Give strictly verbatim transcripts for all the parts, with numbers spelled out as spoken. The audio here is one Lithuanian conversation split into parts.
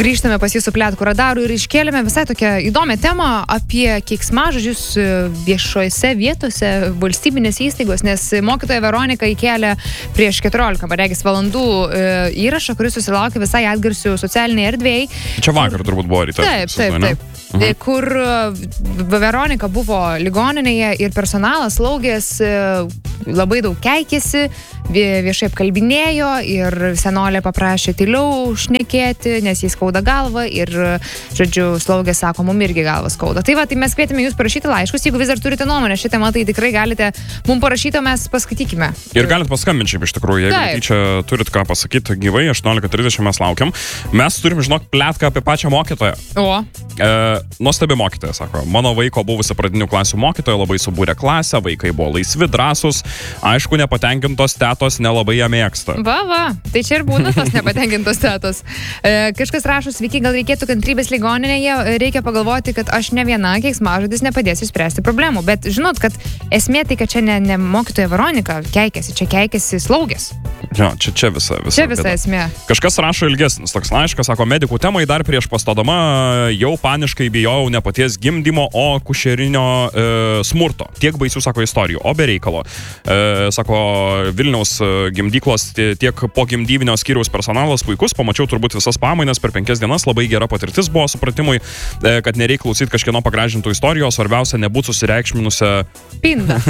Grįžtame pas jūsų pletkų radarų ir iškėlėme visai tokią įdomią temą apie keiksmažodžius viešose vietose, valstybinės įstaigos, nes mokytoja Veronika įkėlė prieš keturiolika, paregis, valandų įrašą, kuris susilaukė visai atgarsių socialiniai erdvėjai. Čia vakar turbūt buvo ryte. Taip, taip, taip. Mhm. Kur Veronika buvo ligoninėje ir personalas, slaugės labai daug keikėsi, viešai apkalbinėjo ir senolė paprašė tyliau šnekėti, nes jis skauda galvą ir, žodžiu, slaugė sako, mum irgi galvą skauda. Tai va, tai mes kvietėme jūs parašyti laiškus, jeigu vis dar turite nuomonę šią temą, tai tikrai galite mum parašyti, o mes paskaitykime. Ir galite paskambinti šiaip iš tikrųjų, jeigu čia turit ką pasakyti gyvai, aštuoniolika trisdešimt mes laukiam. Mes turim, žinok, pletką apie pačią mokytoją. O? E, nuostabi mokytoja, sako. Mano vaiko buvusi pradinių klasių mokytoja labai subūrė klasę, vaikai buvo laisvi, drąsūs, aišku, nepatenkintos tetos nelabai ją mėgsta. Va, va, tai čia ir būna tos nepatenkintos tetos. E, kažkas rašo, sveiki, gal reikėtų kantrybės ligoninėje, reikia pagalvoti, kad aš ne viena, keiksmažodis nepadės išspręsti problemų, bet žinot, kad esmė tai, kad čia ne, ne mokytoja Veronika keikėsi, čia keikėsi slaugės. Jo, čia, čia visa, visa. Čia visa esmė. Kažkas rašo ilgesnis toks laiškas, sako, medikų temai dar prieš pastodama jau paniškai bijojau ne paties gimdymo, o kušerinio e, smurto. Tiek baisių, sako, istorijų, o be reikalo. E, sako, Vilniaus gimdyklos tiek po gimdyvinio skyriaus personalas puikus, pamačiau turbūt visas pamainas per penkias dienas, labai gera patirtis buvo supratimui, e, kad nereikia klausyti kažkieno pagražintų istorijos, svarbiausia nebūtų susireikšminusią pindą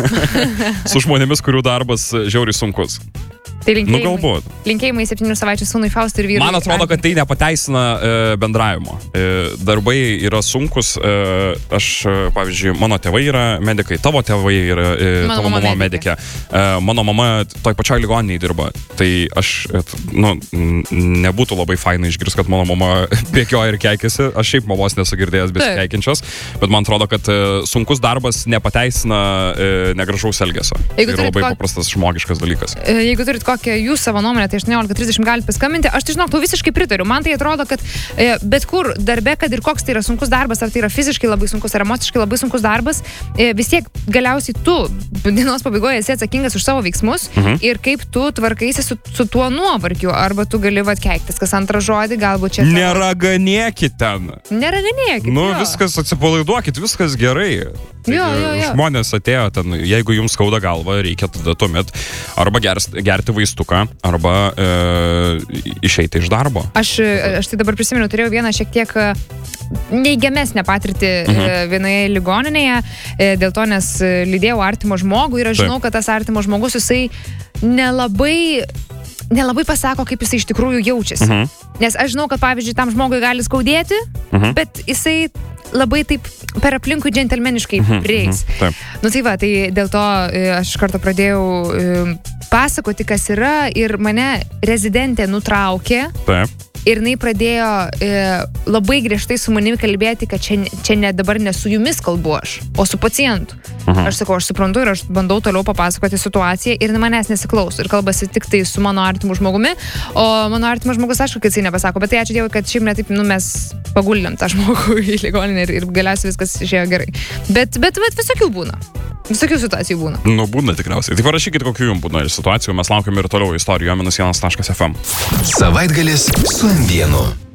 su žmonėmis, kurių darbas žiauriai sunkus. Tai linkėjimai, nu, galbūt. Linkėjimai septynių savaičių sūnui Faustui ir vyrui. Man atrodo, kad tai nepateisina e, bendravimo. E, darbai yra sunkus. E, aš, e, pavyzdžiui, mano tėvai yra medikai, tavo tėvai yra, e, mano tavo mama mama medikė. E, mano mama toj pačioj ligoninėje dirba. Tai aš, e, nu, nebūtų labai fainai išgirsti, kad mano mama bėgioja ir keikėsi. Aš šiaip mamos nesu girdėjęs besikeikiančios, bet man atrodo, kad e, sunkus darbas nepateisina e, negražaus elgesio. Tai yra labai kok... paprastas žmogiškas dalykas. E, jeigu turit kokią jūs savo nuomonę, tai aštuoniolika trisdešimt galite paskambinti. Aš tai žinok, tu visiškai pritariu. Man tai atrodo, kad e, bet kur darbe, kad ir koks tai yra sunkus darbas, ar tai yra fiziškai labai sunkus, ar emociškai labai sunkus darbas, e, vis tiek galiausiai tu dienos pabaigoje esi atsakingas už savo veiksmus mhm. ir kaip tu tvarkaisi su, su tuo nuovargiu. Arba tu gali vat keiktis, kas antrą žodį, galbūt čia... Neraganėkit ten. Neraganėkit, Nu, jo. viskas atsipalaiduokit, viskas gerai. Tai jo, jo, jo. Žmonės atėjo ten, jeigu jums skauda galva, reikia tada tuomet arba gerti, gerti vaistuką, arba e, išeiti iš darbo. Aš, aš tai dabar prisimenu, turėjau vieną šiek tiek neigiamesnę patirtį mhm. vienoje ligoninėje, dėl to, nes lydėjau artimo žmogų ir aš žinau, kad tas artimo žmogus, jisai nelabai... nelabai pasako, kaip jisai iš tikrųjų jaučiasi. Mhm. Nes aš žinau, kad pavyzdžiui, tam žmogui gali skaudėti, mhm. bet jisai labai taip per aplinkui džentelmeniškai mhm. prieis. Mhm. Nu tai va, tai dėl to aš iš karto pradėjau pasakoti, kas yra, ir mane rezidentė nutraukė. Taip. Ir jinai pradėjo e, labai griežtai su manimi kalbėti, kad čia, čia ne, dabar ne su jumis kalbu aš, o su pacientu. Uh-huh. Aš sakau, aš suprantu ir aš bandau toliau papasakoti situaciją ir manęs nesiklauso. Ir kalbasi tik tai su mano artimu žmogumi, o mano artimas žmogus, aišku, kad jisai nepasako. Bet tai ačiū Dievui, kad šiaip netaip, nu, mes paguldėm tą žmogų į ligoninę ir, ir galiausiai viskas išėjo gerai. Bet, bet, bet visokių būna. Visokių situacijų būna. Nu, būna tikriausiai. Tai parašykit, kokių jums būna situacijų. Mes laukiam ir toliau istorijų minus vienas taškas ef em. Savaitgalis su M vienu.